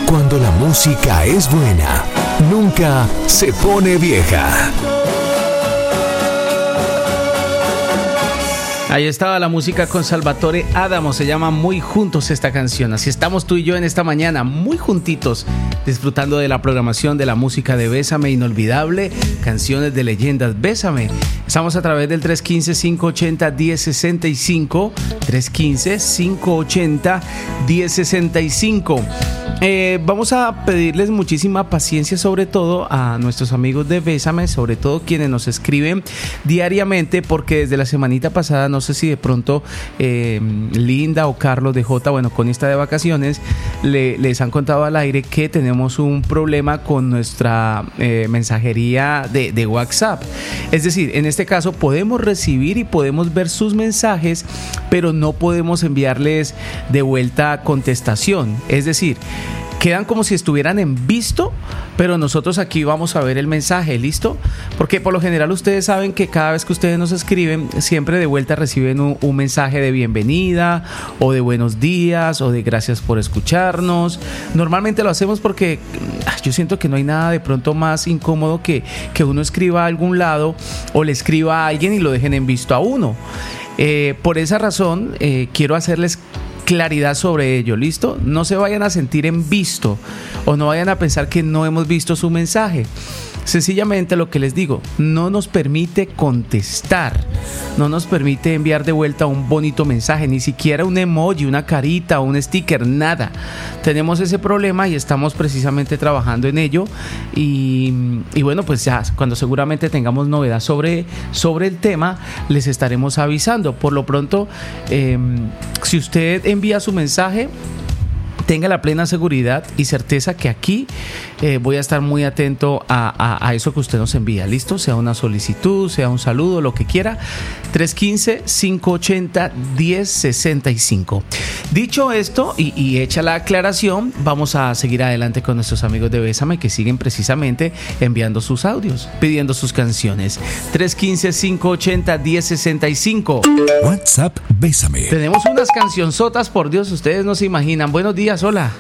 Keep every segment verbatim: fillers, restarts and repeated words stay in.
Cuando la música es buena, nunca se pone vieja. Ahí estaba la música con Salvatore Adamo, se llama Muy Juntos esta canción. Así estamos tú y yo en esta mañana, muy juntitos, disfrutando de la programación de la música de Bésame Inolvidable, canciones de leyendas. Bésame. Estamos a través del tres uno cinco, cinco ocho cero, uno cero seis cinco, tres uno cinco, cinco ocho cero, uno cero seis cinco. Eh, vamos a pedirles muchísima paciencia, sobre todo a nuestros amigos de Bésame, sobre todo quienes nos escriben diariamente, porque desde la semanita pasada, no sé si de pronto eh, Linda o Carlos de J, bueno, con esta de vacaciones, le, les han contado al aire que tenemos un problema con nuestra eh, mensajería de, de WhatsApp. Es decir, en este caso podemos recibir y podemos ver sus mensajes, pero no podemos enviarles de vuelta contestación. Es decir, quedan como si estuvieran en visto, pero nosotros aquí vamos a ver el mensaje, ¿listo? Porque por lo general ustedes saben que cada vez que ustedes nos escriben, siempre de vuelta reciben un, un mensaje de bienvenida, o de buenos días, o de gracias por escucharnos. Normalmente lo hacemos porque yo siento que no hay nada de pronto más incómodo que, que uno escriba a algún lado, o le escriba a alguien y lo dejen en visto a uno. Eh, por esa razón, eh, quiero hacerles claridad sobre ello, ¿listo? No se vayan a sentir en visto o no vayan a pensar que no hemos visto su mensaje. Sencillamente lo que les digo, no nos permite contestar, no nos permite enviar de vuelta un bonito mensaje, ni siquiera un emoji, una carita o un sticker, nada. Tenemos ese problema y estamos precisamente trabajando en ello y, y bueno, pues ya cuando seguramente tengamos novedad sobre, sobre el tema, les estaremos avisando. Por lo pronto, eh, si usted envía su mensaje, tenga la plena seguridad y certeza que aquí eh, voy a estar muy atento a, a, a eso que usted nos envía, ¿listo? Sea una solicitud, sea un saludo, lo que quiera. tres uno cinco, cinco ocho cero, uno cero seis cinco. Dicho esto y, y hecha la aclaración, vamos a seguir adelante con nuestros amigos de Bésame, que siguen precisamente enviando sus audios, pidiendo sus canciones. tres uno cinco, cinco ocho cero, uno cero seis cinco. WhatsApp Bésame. Tenemos unas cancionzotas, por Dios, ustedes no se imaginan. Buenos días, hola.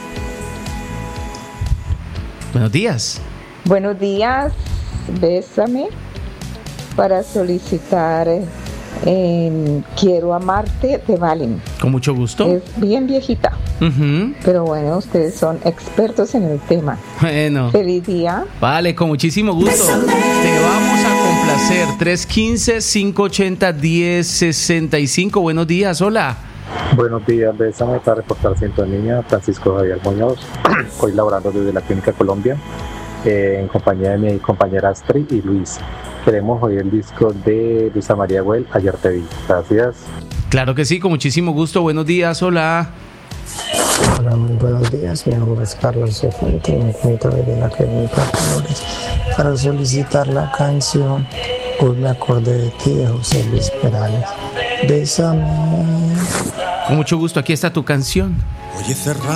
Buenos días. Buenos días, Bésame, para solicitar eh, Quiero Amarte de Valen. Con mucho gusto. Es bien viejita, uh-huh. Pero bueno, ustedes son expertos en el tema. Bueno. Feliz día. Vale, con muchísimo gusto. Bésame. Te vamos a complacer. tres uno cinco, cinco ocho cero, uno cero seis cinco. Buenos días, hola. Buenos días, Bésame, para reportar sintonía, Francisco Javier Muñoz, hoy laborando desde la Clínica Colombia, eh, en compañía de mi compañera Astrid y Luis. Queremos oír el disco de Luisa María Güell, Ayer te vi. Gracias. Claro que sí, con muchísimo gusto. Buenos días, hola. Hola, muy buenos días. Mi nombre es Carlos Cefuente, me encuentro desde la Clínica Flores para solicitar la canción Hoy me acordé de ti, de José Luis Perales. Bésame. Con mucho gusto, aquí está tu canción. Oye, cerrado.